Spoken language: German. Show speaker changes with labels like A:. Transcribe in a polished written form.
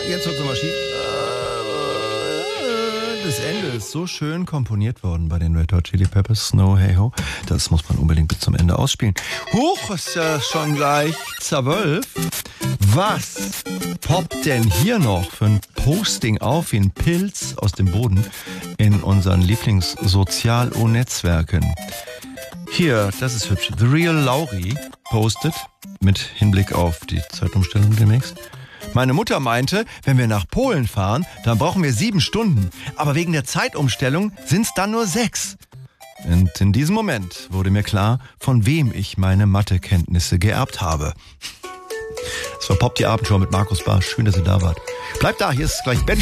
A: jetzt wird's nochmal schief. Das Ende ist so schön komponiert worden bei den Red Hot Chili Peppers, Snow Hey Ho. Das muss man unbedingt bis zum Ende ausspielen. Huch, ist ja schon gleich 12. Was poppt denn hier noch für ein Posting auf wie ein Pilz aus dem Boden in unseren Lieblings-Sozial-O-Netzwerken? Hier, das ist hübsch. The Real Lauri postet mit Hinblick auf die Zeitumstellung demnächst. Meine Mutter meinte, wenn wir nach Polen fahren, dann brauchen wir 7 Stunden. Aber wegen der Zeitumstellung sind es dann nur 6. Und in diesem Moment wurde mir klar, von wem ich meine Mathekenntnisse geerbt habe. Es verpoppt die Abendshow mit Markus Barsch. Schön, dass ihr da wart. Bleibt da, hier ist gleich Ben.